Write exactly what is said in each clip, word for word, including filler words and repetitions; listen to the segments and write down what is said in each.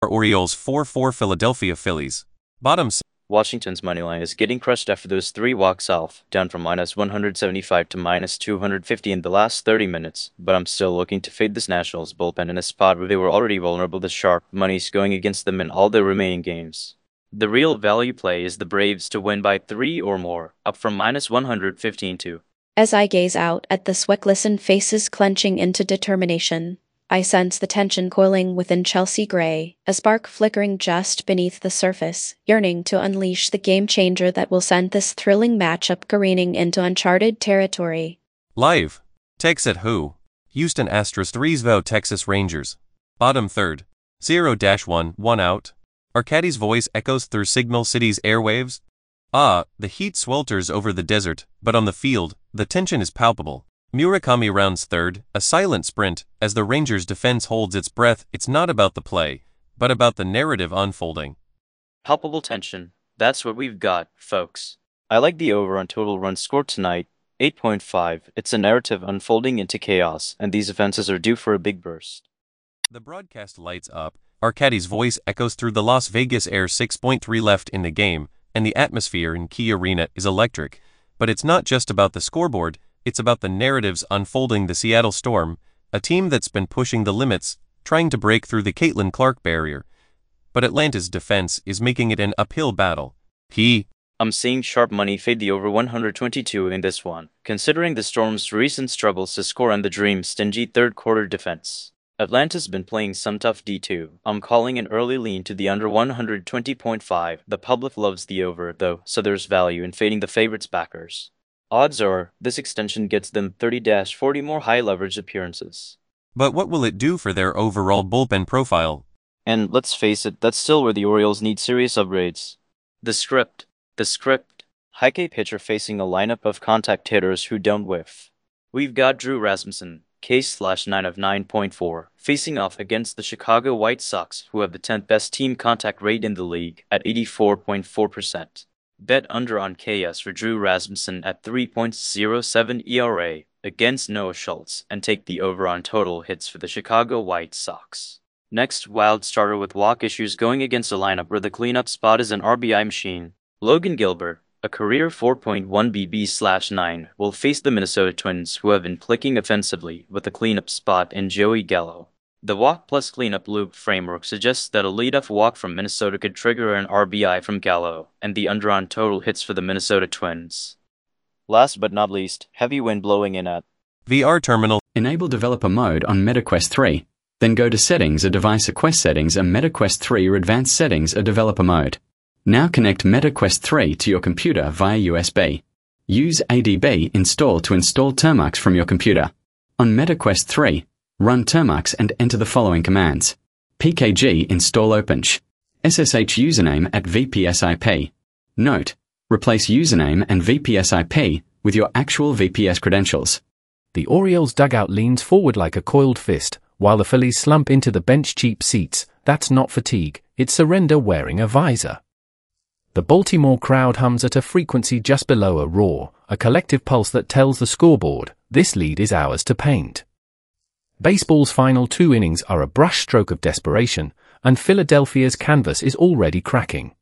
Orioles four four Philadelphia Phillies. Bottom. Washington's moneyline is getting crushed after those three walks off, down from minus one hundred seventy-five to minus two hundred fifty in the last thirty minutes, but I'm still looking to fade this Nationals bullpen in a spot where they were already vulnerable to sharp money's going against them in all their remaining games. The real value play is the Braves to win by three or more, up from minus one hundred fifteen to. As I gaze out at the sweat-glistened faces clenching into determination, I sense the tension coiling within Chelsea Gray, a spark flickering just beneath the surface, yearning to unleash the game-changer that will send this thrilling matchup careening into uncharted territory. Live. Tex at who? Houston Astros threes vote Texas Rangers. Bottom third. zero dash one, one out. Arcadi's voice echoes through Signal City's airwaves. Ah, the heat swelters over the desert, but on the field, the tension is palpable. Murakami rounds third, a silent sprint, as the Rangers' defense holds its breath. It's not about the play, but about the narrative unfolding. Palpable tension. That's what we've got, folks. I like the over on total runs scored tonight, eight point five. It's a narrative unfolding into chaos, and these offenses are due for a big burst. The broadcast lights up. Arcadi's voice echoes through the Las Vegas air. six point three left in the game, and the atmosphere in Key Arena is electric. But it's not just about the scoreboard. It's about the narratives unfolding. The Seattle Storm, a team that's been pushing the limits, trying to break through the Caitlin Clark barrier. But Atlanta's defense is making it an uphill battle. He. I'm seeing sharp money fade the over one hundred twenty-two in this one, considering the Storm's recent struggles to score and the Dream's stingy third-quarter defense. Atlanta's been playing some tough D two. I'm calling an early lean to the under one hundred twenty point five. The public loves the over, though, so there's value in fading the favorites' backers. Odds are, this extension gets them thirty to forty more high-leverage appearances. But what will it do for their overall bullpen profile? And let's face it, that's still where the Orioles need serious upgrades. The script. The script. High-K pitcher facing a lineup of contact hitters who don't whiff. We've got Drew Rasmussen, K slash nine of nine point four, facing off against the Chicago White Sox, who have the tenth best team contact rate in the league at eighty-four point four percent. Bet under on K S for Drew Rasmussen at three point oh seven E R A against Noah Schultz and take the over on total hits for the Chicago White Sox. Next, wild starter with walk issues going against a lineup where the cleanup spot is an R B I machine. Logan Gilbert, a career four point one B B slash nine, will face the Minnesota Twins, who have been clicking offensively with a cleanup spot in Joey Gallo. The walk plus cleanup loop framework suggests that a leadoff walk from Minnesota could trigger an R B I from Gallo, and the under on total hits for the Minnesota Twins. Last but not least, heavy wind blowing in at V R terminal. Enable developer mode on MetaQuest three. Then go to Settings or Device or Quest Settings and MetaQuest three or Advanced Settings or Developer mode. Now connect MetaQuest three to your computer via U S B. Use A D B install to install Termux from your computer. On MetaQuest three, run Termux and enter the following commands. P K G install OpenSH. S S H username at V P S I P. Note, replace username and V P S I P with your actual V P S credentials. The Orioles dugout leans forward like a coiled fist, while the Phillies slump into the bench cheap seats. That's not fatigue, it's surrender wearing a visor. The Baltimore crowd hums at a frequency just below a roar, a collective pulse that tells the scoreboard, this lead is ours to paint. Baseball's final two innings are a brushstroke of desperation, and Philadelphia's canvas is already cracking.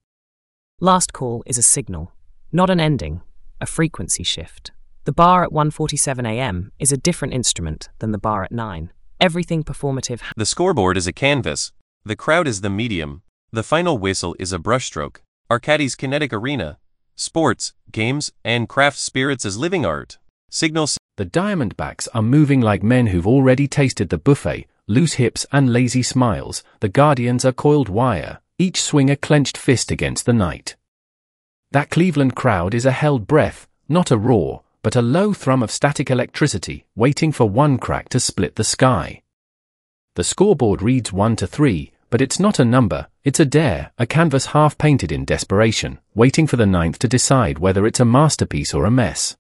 Last call is a signal, not an ending, a frequency shift. The bar at one forty-seven a m is a different instrument than the bar at nine. Everything performative. The scoreboard is a canvas. The crowd is the medium. The final whistle is a brushstroke. Arcadi's kinetic arena. Sports, games, and craft spirits as living art. Signals. The Diamondbacks are moving like men who've already tasted the buffet, loose hips and lazy smiles. The Guardians are coiled wire, each swing a clenched fist against the night. That Cleveland crowd is a held breath, not a roar, but a low thrum of static electricity, waiting for one crack to split the sky. The scoreboard reads one to three, but it's not a number, it's a dare, a canvas half-painted in desperation, waiting for the ninth to decide whether it's a masterpiece or a mess.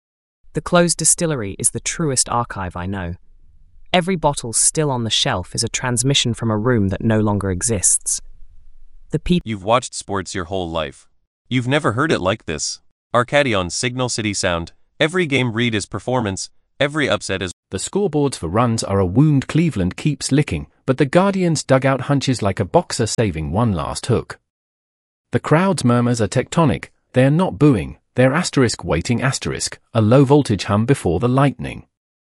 The closed distillery is the truest archive I know. Every bottle still on the shelf is a transmission from a room that no longer exists. The people. You've watched sports your whole life. You've never heard it like this. Arcadi on Signal City Sound. Every game read is performance, every upset is The scoreboards for runs are a wound Cleveland keeps licking, but the Guardians' dugout hunches like a boxer saving one last hook. The crowd's murmurs are tectonic. They are not booing, they're asterisk waiting asterisk, a low-voltage hum before the lightning.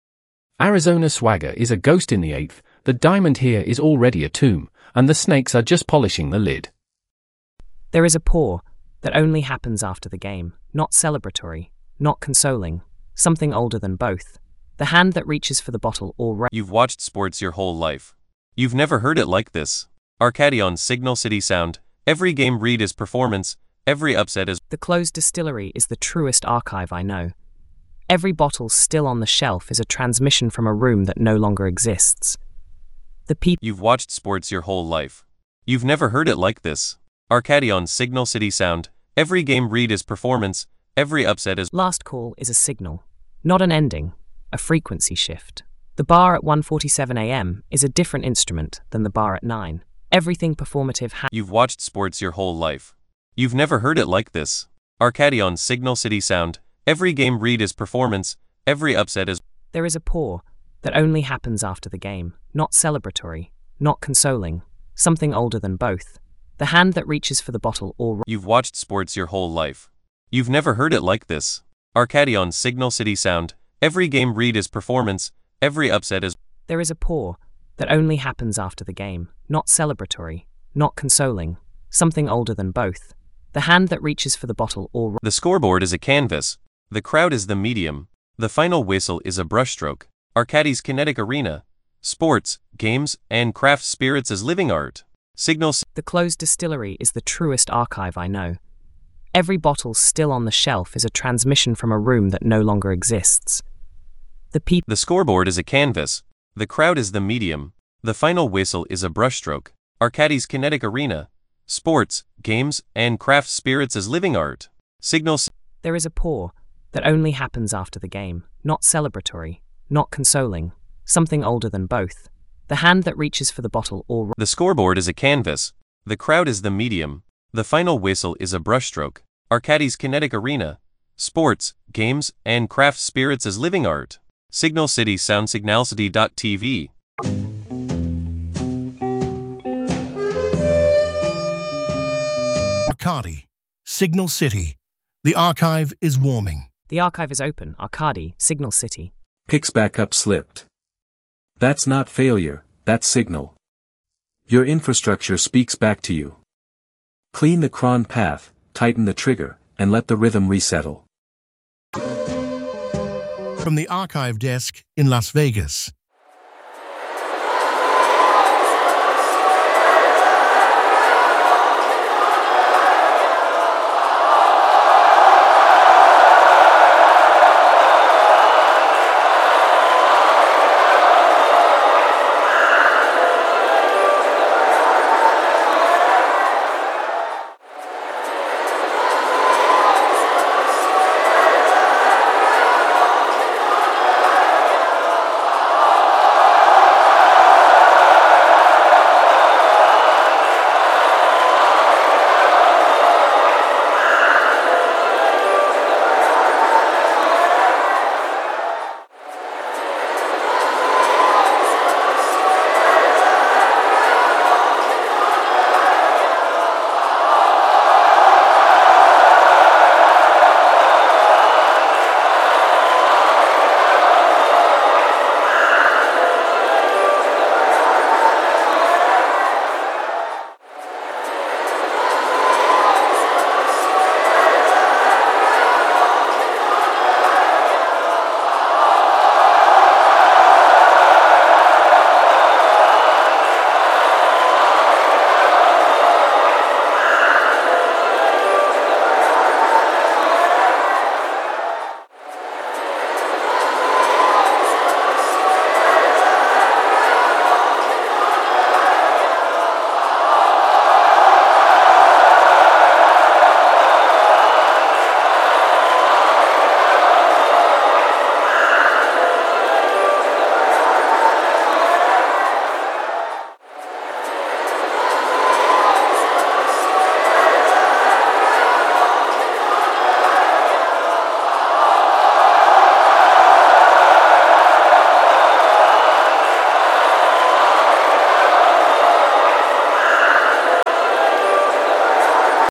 Arizona swagger is a ghost in the eighth, the diamond here is already a tomb, and the Snakes are just polishing the lid. There is a pour that only happens after the game, not celebratory, not consoling, something older than both. The hand that reaches for the bottle or ra- You've watched sports your whole life. You've never heard it like this. Arcady on Signal City Sound. Every game read is performance, every upset is... The closed distillery is the truest archive I know. Every bottle still on the shelf is a transmission from a room that no longer exists. The people... You've watched sports your whole life. You've never heard it like this. Arcady on Signal City Sound. Every game read is performance, every upset is... Last call is a signal, not an ending, a frequency shift. The bar at one forty-seven a m is a different instrument than the bar at nine. Everything performative ha- You've watched sports your whole life. You've never heard it like this. Arcady on Signal City Sound. Every game read is performance, every upset is... There is a pour that only happens after the game, not celebratory, not consoling, something older than both. The hand that reaches for the bottle or... You've watched sports your whole life. You've never heard it like this. Arcady on Signal City Sound. Every game read is performance, every upset is... There is a pour that only happens after the game, not celebratory, not consoling, something older than both. The hand that reaches for the bottle or... The scoreboard is a canvas. The crowd is the medium. The final whistle is a brushstroke. Arcady's kinetic arena. Sports, games, and craft spirits as living art. Signal... The closed distillery is the truest archive I know. Every bottle still on the shelf is a transmission from a room that no longer exists. The people... The scoreboard is a canvas. The crowd is the medium. The final whistle is a brushstroke. Arcady's kinetic arena. Sports, games, and craft spirits as living art. Signal... There is a pour that only happens after the game, not celebratory, not consoling, something older than both. The hand that reaches for the bottle or... The scoreboard is a canvas. The crowd is the medium. The final whistle is a brushstroke. Arcady's kinetic arena. Sports, games, and craft spirits as living art. Signal City Sound Signalcity dot T V. Arcady, Signal City. The archive is warming. The archive is open. Arcady, Signal City. Picks back up slipped. That's not failure, that's signal. Your infrastructure speaks back to you. Clean the cron path, tighten the trigger, and let the rhythm resettle. From the archive desk in Las Vegas.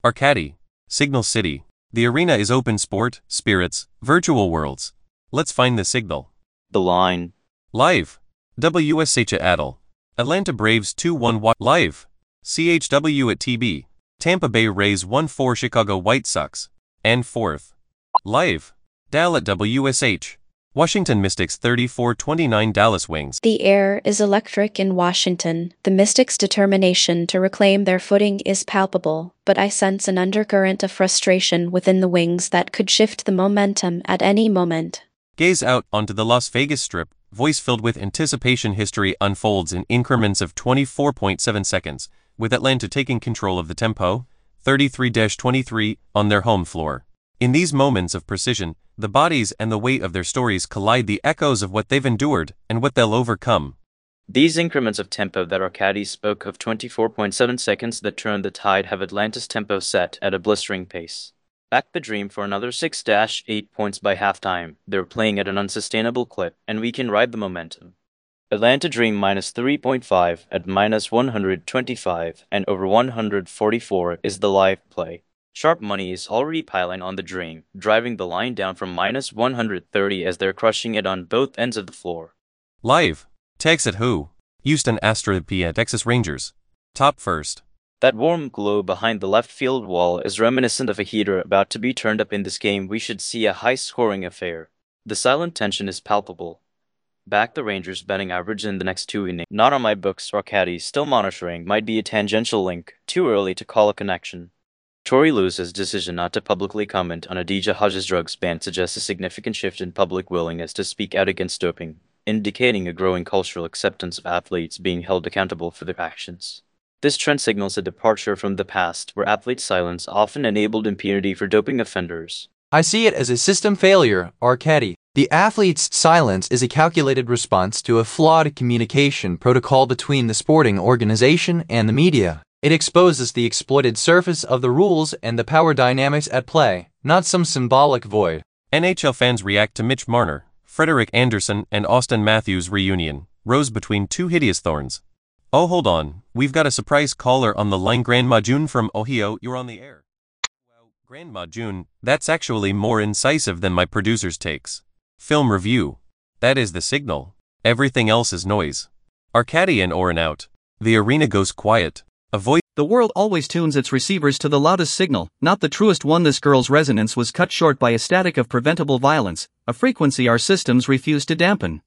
Arcady, Signal City. The arena is open sport, spirits, virtual worlds. Let's find the signal. The line. Live. W S H Adel. Atlanta Braves two one Live. C H W at T B. Tampa Bay Rays one four Chicago White Sox. And fourth. Live. Dal at W S H. Washington Mystics thirty-four twenty-nine Dallas Wings. The air is electric in Washington. The Mystics' determination to reclaim their footing is palpable, but I sense an undercurrent of frustration within the Wings that could shift the momentum at any moment. Gaze out onto the Las Vegas Strip, voice filled with anticipation. History unfolds in increments of twenty-four point seven seconds, with Atlanta taking control of the tempo, thirty-three twenty-three, on their home floor. In these moments of precision, the bodies and the weight of their stories collide, the echoes of what they've endured and what they'll overcome. These increments of tempo that Arcady spoke of, twenty-four point seven seconds that turned the tide, have Atlanta's tempo set at a blistering pace. Back the Dream for another six to eight points by halftime. They're playing at an unsustainable clip, and we can ride the momentum. Atlanta Dream minus three point five at minus one hundred twenty-five and over one hundred forty-four is the live play. Sharp money is already piling on the Dream, driving the line down from minus one hundred thirty as they're crushing it on both ends of the floor. Live. Tex at who? Houston Astros p at Texas Rangers. Top first. That warm glow behind the left field wall is reminiscent of a heater about to be turned up. In this game, we should see a high-scoring affair. The silent tension is palpable. Back the Rangers betting average in the next two innings. Not on my books. Arcady still monitoring. Might be a tangential link. Too early to call a connection. Tory Luce's decision not to publicly comment on Adidja Hodges' drugs ban suggests a significant shift in public willingness to speak out against doping, indicating a growing cultural acceptance of athletes being held accountable for their actions. This trend signals a departure from the past, where athlete silence often enabled impunity for doping offenders. I see it as a system failure, Arcady. The athlete's silence is a calculated response to a flawed communication protocol between the sporting organization and the media. It exposes the exploited surface of the rules and the power dynamics at play, not some symbolic void. N H L fans react to Mitch Marner, Frederick Anderson, and Austin Matthews' reunion, rose between two hideous thorns. Oh, hold on, we've got a surprise caller on the line. Grandma June from Ohio, you're on the air. Well, Grandma June, that's actually more incisive than my producer's takes. Film review. That is the signal. Everything else is noise. Arcady and Oren out. The arena goes quiet. A voice. The world always tunes its receivers to the loudest signal, not the truest one. This girl's resonance was cut short by a static of preventable violence, a frequency our systems refuse to dampen.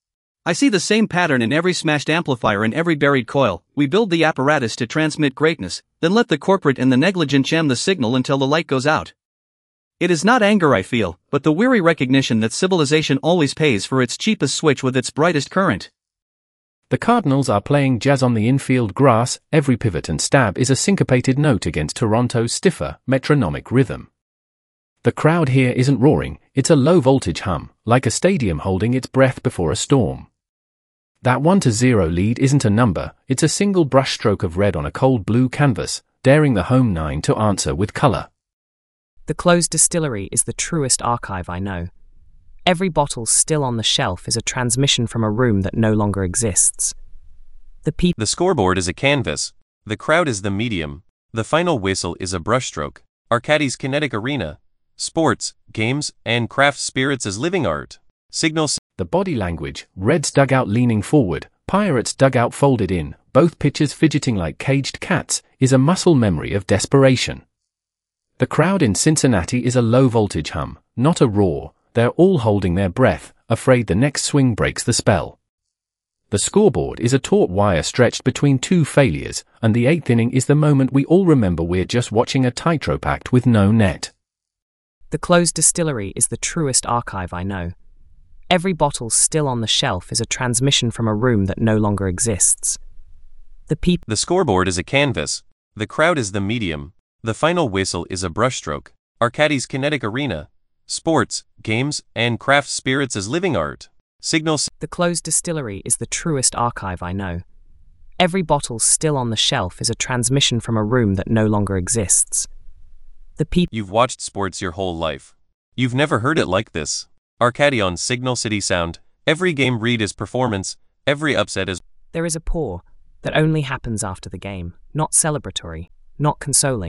I see the same pattern in every smashed amplifier and every buried coil. We build the apparatus to transmit greatness, then let the corporate and the negligent jam the signal until the light goes out. It is not anger I feel, but the weary recognition that civilization always pays for its cheapest switch with its brightest current. The Cardinals are playing jazz on the infield grass. Every pivot and stab is a syncopated note against Toronto's stiffer, metronomic rhythm. The crowd here isn't roaring, it's a low-voltage hum, like a stadium holding its breath before a storm. That one to zero lead isn't a number, it's a single brushstroke of red on a cold blue canvas, daring the home nine to answer with color. The closed distillery is the truest archive I know. Every bottle still on the shelf is a transmission from a room that no longer exists. The people. The scoreboard is a canvas. The crowd is the medium. The final whistle is a brushstroke. Arcady's kinetic arena. Sports, games, and craft spirits as living art. Signal. The body language, Reds dugout leaning forward, Pirates dugout folded in, both pitchers fidgeting like caged cats, is a muscle memory of desperation. The crowd in Cincinnati is a low-voltage hum, not a roar. They're all holding their breath, afraid the next swing breaks the spell. The scoreboard is a taut wire stretched between two failures, and the eighth inning is the moment we all remember we're just watching a tightrope act with no net. The closed distillery is the truest archive I know. Every bottle still on the shelf is a transmission from a room that no longer exists. The people. The scoreboard is a canvas. The crowd is the medium. The final whistle is a brushstroke. Arcady's kinetic arena. Sports, games, and craft spirits as living art. Signal. The closed distillery is the truest archive I know. Every bottle still on the shelf is a transmission from a room that no longer exists. The people. You've watched sports your whole life. You've never heard it like this. Arcady on Signal City Sound. Every game read is performance. Every upset is. There is a pour that only happens after the game, not celebratory, not consoling,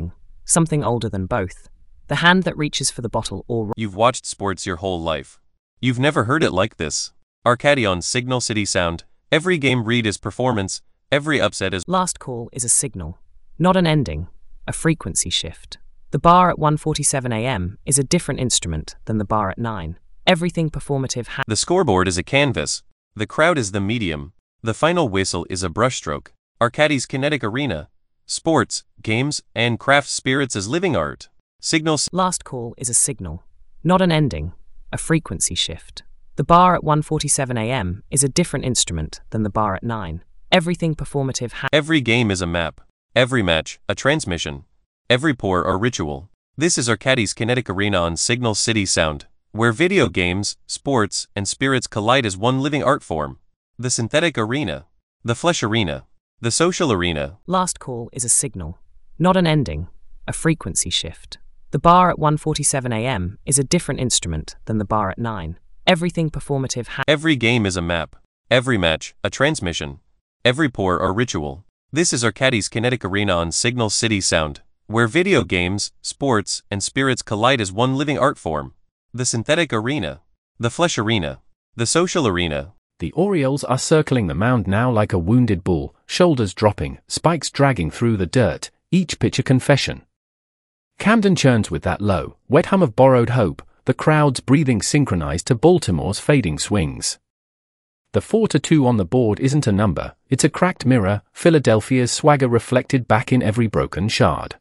something older than both. The hand that reaches for the bottle or... You've watched sports your whole life. You've never heard it like this. Arcady on Signal City Sound. Every game read is performance, every upset is... Last call is a signal, not an ending, a frequency shift. The bar at one forty-seven a m is a different instrument than the bar at nine. Everything performative ha- The scoreboard is a canvas. The crowd is the medium. The final whistle is a brushstroke. Arcady's kinetic arena. Sports, games, and craft spirits as living art. Signal... Last call is a signal, not an ending, a frequency shift. The bar at one forty-seven a m is a different instrument than the bar at nine. Everything performative ha- Every game is a map. Every match, a transmission. Every pour or ritual. This is Arcady's kinetic arena on Signal City Sound, where video games, sports, and spirits collide as one living art form. The synthetic arena. The flesh arena. The social arena. Last call is a signal, not an ending, a frequency shift. The bar at one forty-seven a m is a different instrument than the bar at nine. Everything performative ha- Every game is a map. Every match, a transmission. Every pour or ritual. This is Arcady's kinetic arena on Signal City Sound, where video games, sports, and spirits collide as one living art form. The synthetic arena. The flesh arena. The social arena. The Orioles are circling the mound now like a wounded bull, shoulders dropping, spikes dragging through the dirt, each pitch a confession. Camden churns with that low, wet hum of borrowed hope, the crowd's breathing synchronized to Baltimore's fading swings. The four to two on the board isn't a number, it's a cracked mirror, Philadelphia's swagger reflected back in every broken shard.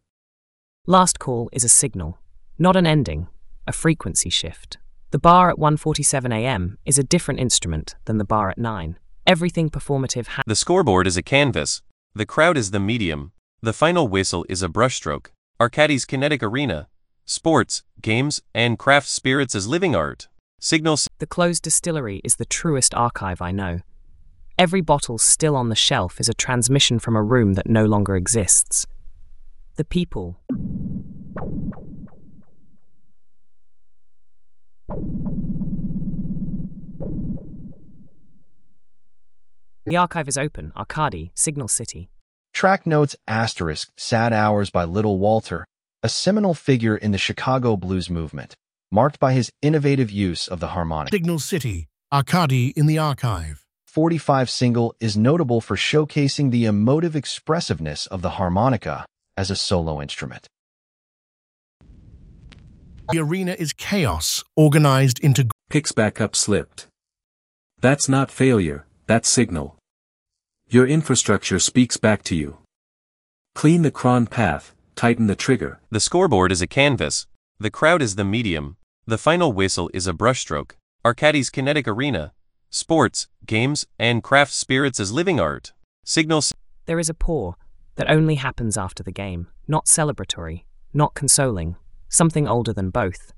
Last call is a signal, not an ending, a frequency shift. The bar at one forty-seven a m is a different instrument than the bar at nine. Everything performative ha- The scoreboard is a canvas. The crowd is the medium. The final whistle is a brushstroke. Arcady's kinetic arena. Sports, games, and craft spirits as living art. Signal... The closed distillery is the truest archive I know. Every bottle still on the shelf is a transmission from a room that no longer exists. The people... The archive is open. Arcady, Signal City. Track notes asterisk Sad Hours by Little Walter, a seminal figure in the Chicago blues movement, marked by his innovative use of the harmonic. Signal City, Arcady in the archive. forty-five single is notable for showcasing the emotive expressiveness of the harmonica as a solo instrument. The arena is chaos, organized into... Picks back up slipped. That's not failure, that's signal. Your infrastructure speaks back to you. Clean the cron path, tighten the trigger. The scoreboard is a canvas. The crowd is the medium. The final whistle is a brushstroke. Arcady's kinetic arena. Sports, games, and craft spirits as living art. Signal... There is a pour that only happens after the game, not celebratory, not consoling, something older than both.